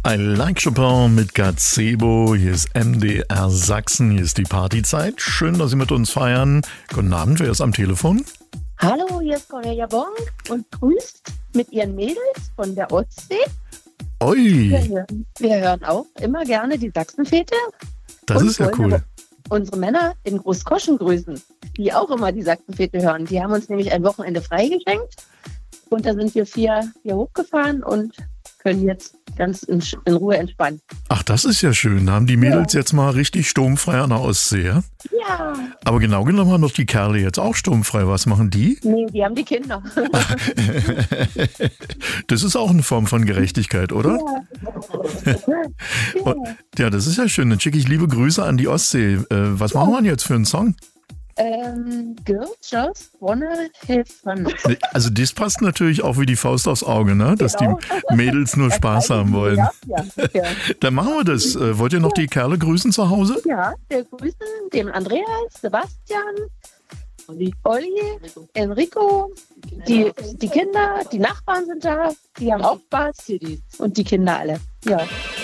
I like Chopin mit Gazebo. Hier ist MDR Sachsen. Hier ist die Partyzeit. Schön, dass Sie mit uns feiern. Guten Abend, wer ist am Telefon? Hallo, hier ist Cornelia Bonk und grüßt mit ihren Mädels von der Ostsee. Oi, Wir hören auch immer gerne die Sachsenfete. das und ist ja wollen cool. aber unsere Männer in Großkoschen grüßen, die auch immer die Sachsenfete hören. Die haben uns nämlich ein Wochenende freigeschenkt und da sind wir vier hier hochgefahren und können jetzt ganz in Ruhe entspannen. Ach, das ist ja schön. Da haben die Mädels jetzt mal richtig sturmfrei an der Ostsee, ja? Ja, Aber genau genommen haben doch die Kerle jetzt auch sturmfrei. Was machen die? nee, die haben die Kinder. Das ist auch eine Form von Gerechtigkeit, oder? Ja. Ja, das ist ja schön. Dann schicke ich liebe Grüße an die Ostsee. Was machen wir denn jetzt für einen Song? Girls just wanna have fun. Also das passt natürlich auch wie die Faust aufs Auge, ne? Dass Genau. die Mädels nur Spaß haben wollen. Ja. Dann machen wir das. Wollt ihr noch die Kerle grüßen zu Hause? Ja, wir grüßen den Andreas, Sebastian, Olli, Enrico, die Kinder, die Nachbarn sind da, die haben auch Spaß und die Kinder alle. Ja.